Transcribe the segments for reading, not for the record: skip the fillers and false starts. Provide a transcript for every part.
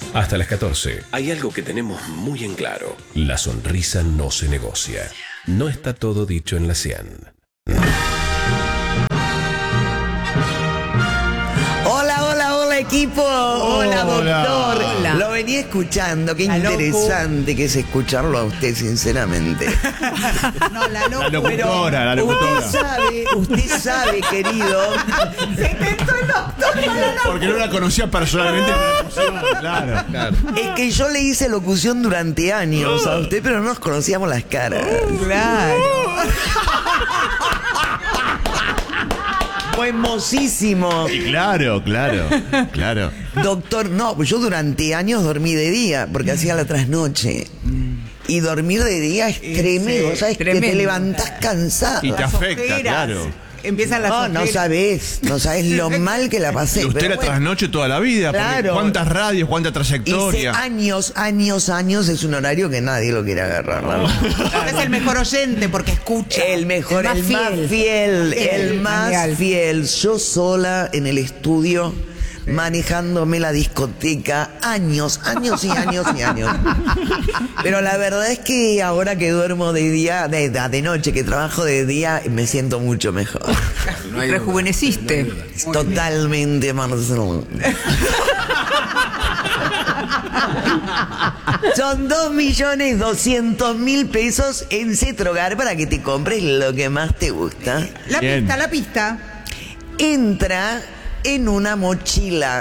Hasta las 14. Hay algo que tenemos muy en claro. La sonrisa no se negocia. No está todo dicho en la 100. Hola equipo. Hola doctor. Hola. Lo venía escuchando. Qué interesante que es escucharlo a usted, sinceramente. No, la locutora, la locutora. Usted sabe, querido. Se inventó el doctor. Porque no la conocía personalmente. Claro. Es que yo le hice locución durante años a usted, pero no nos conocíamos las caras. Claro. Fue hermosísimo. Claro. Doctor, no, pues yo durante años dormí de día, porque hacía la trasnoche. Y dormir de día es tremendo, ¿sabes? tremendo. Que te levantás cansado. Y te afecta, Ojeras. claro. Empiezan las No sabés lo mal que la pasé. Y usted pero era bueno. trasnoche toda la vida. Claro. Porque ¿cuántas radios, cuánta Hice trayectoria? años, es un horario que nadie lo quiere agarrar. ¿No? Es el mejor oyente porque escucha. El mejor, el más fiel, el más Genial. fiel. Yo sola en el estudio, manejándome la discoteca, años. Pero la verdad es que ahora que duermo de día, de noche, que trabajo de día, me siento mucho mejor. Rejuveneciste. Totalmente, Marcelo. Son 2.200.000 pesos en Cetrogar para que te compres lo que más te gusta. Bien. La pista. Entra en una mochila.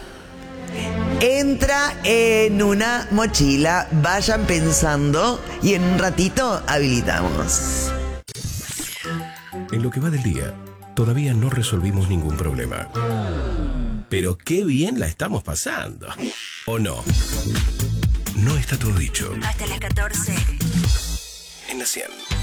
Vayan pensando y en un ratito habilitamos. En lo que va del día, todavía no resolvimos ningún problema. Pero qué bien la estamos pasando. ¿O no? No está todo dicho. Hasta las 14. En la 100.